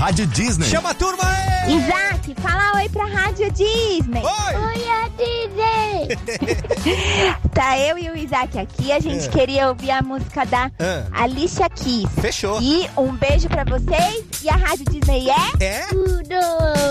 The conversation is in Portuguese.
Rádio Disney. Chama a turma aí! Isaac, fala oi pra Rádio Disney. Oi! a Disney! Tá eu e o Isaac aqui, a gente queria ouvir a música da Alicia Keys. Fechou. E um beijo pra vocês. E a Rádio Disney é? É? Tudo!